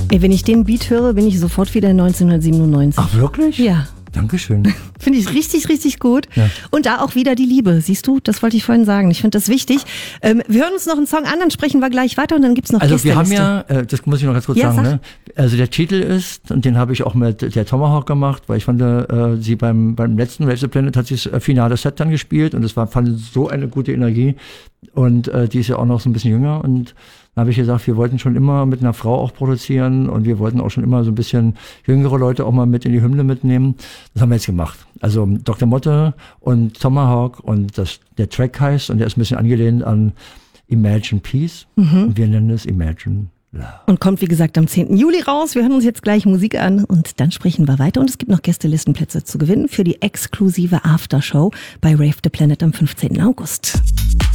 Ey, wenn ich den Beat höre, bin ich sofort wieder 1997. Ach, wirklich? Ja. Dankeschön. Finde ich richtig, richtig gut. Ja. Und da auch wieder die Liebe. Siehst du, das wollte ich vorhin sagen. Ich finde das wichtig. Wir hören uns noch einen Song an, dann sprechen wir gleich weiter und dann gibt's noch Also wir Gästeliste. haben ja, das muss ich noch ganz kurz sagen, ne? Also der Titel ist, und den habe ich auch mit der Tomahawk gemacht, weil ich fand, sie beim letzten Rave the Planet hat sie das finale Set dann gespielt und es fand so eine gute Energie und die ist ja auch noch so ein bisschen jünger und dann habe ich gesagt, wir wollten schon immer mit einer Frau auch produzieren und wir wollten auch schon immer so ein bisschen jüngere Leute auch mal mit in die Hymne mitnehmen. Das haben wir jetzt gemacht. Also Dr. Motte und Tomahawk und der Track heißt, und der ist ein bisschen angelehnt an Imagine Peace und wir nennen es Imagine Love. Und kommt, wie gesagt, am 10. Juli raus. Wir hören uns jetzt gleich Musik an und dann sprechen wir weiter. Und es gibt noch Gästelistenplätze zu gewinnen für die exklusive Aftershow bei Rave the Planet am 15. August.